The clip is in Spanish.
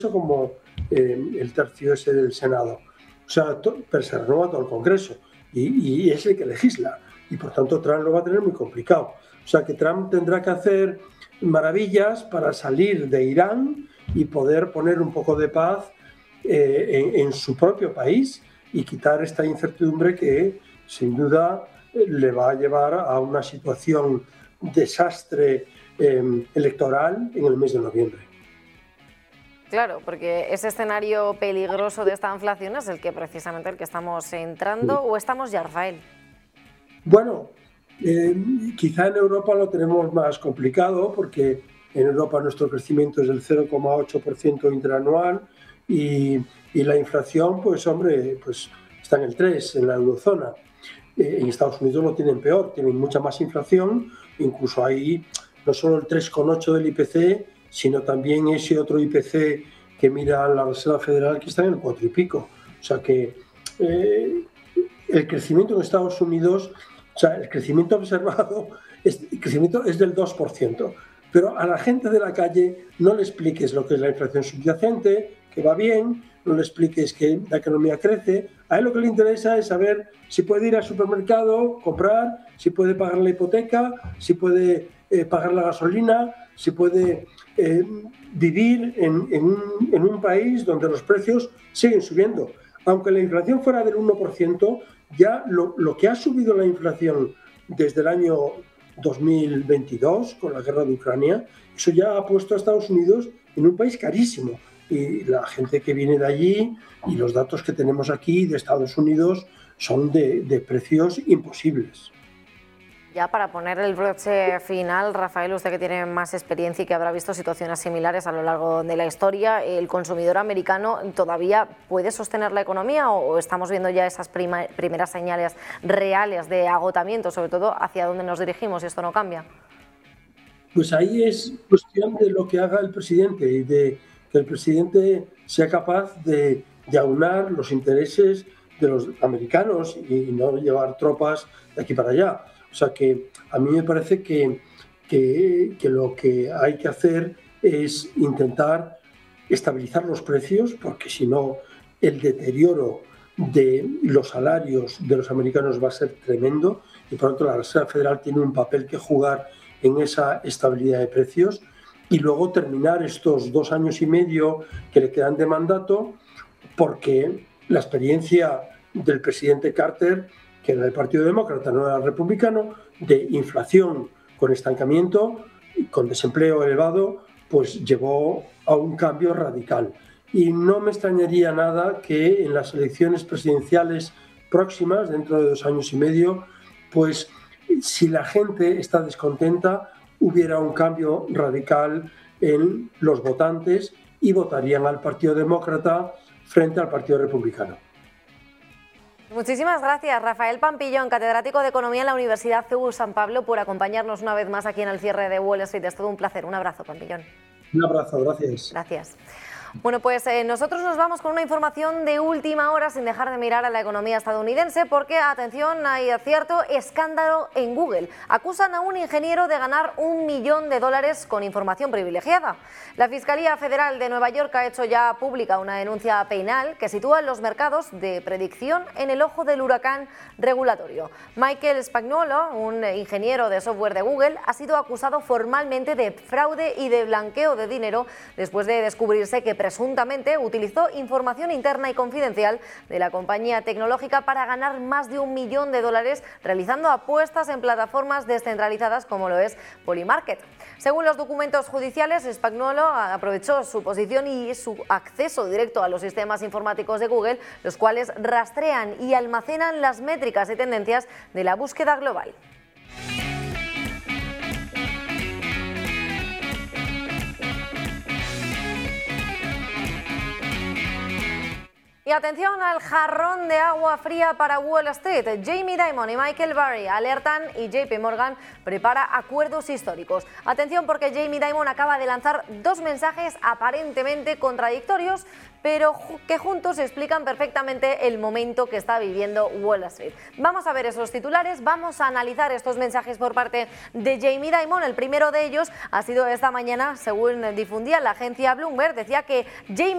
como el tercio ese del Senado. O sea, pero se renueva todo el Congreso y es el que legisla. Y por tanto Trump lo va a tener muy complicado. O sea que Trump tendrá que hacer maravillas para salir de Irán y poder poner un poco de paz en su propio país y quitar esta incertidumbre que sin duda le va a llevar a una situación desastre electoral en el mes de noviembre. Claro, porque ese escenario peligroso de esta inflación es el que precisamente el que estamos entrando, ¿o estamos ya, Rafael? Bueno, quizá en Europa lo tenemos más complicado porque en Europa nuestro crecimiento es del 0,8% interanual y la inflación, pues hombre, pues está en el 3% en la eurozona. En Estados Unidos lo tienen peor, tienen mucha más inflación, incluso ahí no solo el 3,8% del IPC, sino también ese otro IPC que mira la Reserva Federal que está en el 4 y pico. O sea que el crecimiento en Estados Unidos, o sea, el crecimiento observado, el crecimiento es del 2%, pero a la gente de la calle no le expliques lo que es la inflación subyacente, que va bien, no le expliques que la economía crece. A él lo que le interesa es saber si puede ir al supermercado, comprar, si puede pagar la hipoteca, si puede pagar la gasolina, si puede vivir en un país donde los precios siguen subiendo. Aunque la inflación fuera del 1%, ya lo que ha subido la inflación desde el año 2022, con la guerra de Ucrania, eso ya ha puesto a Estados Unidos en un país carísimo. Y la gente que viene de allí y los datos que tenemos aquí de Estados Unidos son de precios imposibles. Ya para poner el broche final, Rafael, usted que tiene más experiencia y que habrá visto situaciones similares a lo largo de la historia, ¿el consumidor americano todavía puede sostener la economía o estamos viendo ya esas primeras señales reales de agotamiento, sobre todo hacia dónde nos dirigimos, si esto no cambia? Pues ahí es cuestión de lo que haga el presidente y de que el presidente sea capaz de aunar los intereses de los americanos y no llevar tropas de aquí para allá. O sea que a mí me parece que lo que hay que hacer es intentar estabilizar los precios, porque si no el deterioro de los salarios de los americanos va a ser tremendo y por lo tanto la Reserva Federal tiene un papel que jugar en esa estabilidad de precios y luego terminar estos 2 años y medio que le quedan de mandato, porque la experiencia del presidente Carter, que era del Partido Demócrata, no era republicano, de inflación con estancamiento, con desempleo elevado, pues llevó a un cambio radical. Y no me extrañaría nada que en las elecciones presidenciales próximas, dentro de 2 años y medio, pues si la gente está descontenta, hubiera un cambio radical en los votantes y votarían al Partido Demócrata frente al Partido Republicano. Muchísimas gracias, Rafael Pampillón, catedrático de Economía en la Universidad CEU San Pablo, por acompañarnos una vez más aquí en el cierre de Wall Street. Es todo un placer. Un abrazo, Pampillón. Un abrazo, gracias. Gracias. Bueno, pues nosotros nos vamos con una información de última hora sin dejar de mirar a la economía estadounidense porque, atención, hay cierto escándalo en Google. Acusan a un ingeniero de ganar $1 millón con información privilegiada. La Fiscalía Federal de Nueva York ha hecho ya pública una denuncia penal que sitúa los mercados de predicción en el ojo del huracán regulatorio. Michael Spagnuolo, un ingeniero de software de Google, ha sido acusado formalmente de fraude y de blanqueo de dinero después de descubrirse que presuntamente utilizó información interna y confidencial de la compañía tecnológica para ganar más de $1 millón realizando apuestas en plataformas descentralizadas como lo es Polymarket. Según los documentos judiciales, Spagnuolo aprovechó su posición y su acceso directo a los sistemas informáticos de Google, los cuales rastrean y almacenan las métricas y tendencias de la búsqueda global. Y atención al jarrón de agua fría para Wall Street. Jamie Dimon y Michael Burry alertan y JP Morgan prepara acuerdos históricos. Atención porque Jamie Dimon acaba de lanzar 2 mensajes aparentemente contradictorios, pero que juntos explican perfectamente el momento que está viviendo Wall Street. Vamos a ver esos titulares, vamos a analizar estos mensajes por parte de Jamie Dimon. El primero de ellos ha sido esta mañana, según difundía la agencia Bloomberg, decía que Jamie